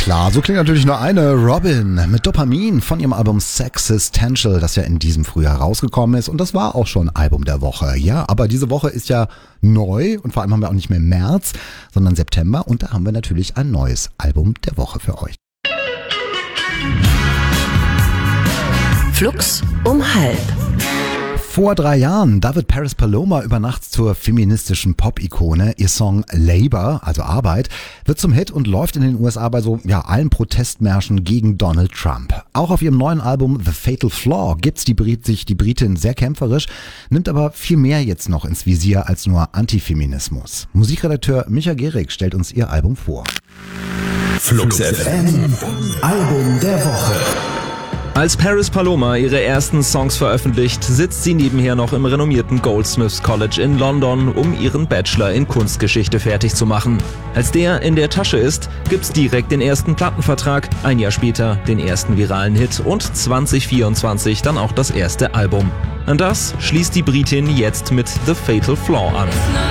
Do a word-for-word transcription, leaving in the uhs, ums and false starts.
klar, so klingt natürlich nur eine Robin mit Dopamin von ihrem Album Sexistential, das ja in diesem Frühjahr rausgekommen ist. Und das war auch schon Album der Woche. Ja, aber diese Woche ist ja neu und vor allem haben wir auch nicht mehr März, sondern September. Und da haben wir natürlich ein neues Album der Woche für euch. Flux um halb. Vor drei Jahren, da wird Paris Paloma über Nacht zur feministischen Pop-Ikone. Ihr Song Labor, also Arbeit, wird zum Hit und läuft in den U S A bei so ja, allen Protestmärschen gegen Donald Trump. Auch auf ihrem neuen Album The Fatal Flaw gibt's die Brit, sich die Britin sehr kämpferisch, nimmt aber viel mehr jetzt noch ins Visier als nur Antifeminismus. Musikredakteur Micha Gehrig stellt uns ihr Album vor. Flux F M, Album der Woche. Als Paris Paloma ihre ersten Songs veröffentlicht, sitzt sie nebenher noch im renommierten Goldsmiths College in London, um ihren Bachelor in Kunstgeschichte fertig zu machen. Als der in der Tasche ist, gibt's direkt den ersten Plattenvertrag, ein Jahr später den ersten viralen Hit und zwanzig vierundzwanzig dann auch das erste Album. An das schließt die Britin jetzt mit The Fatal Flaw an.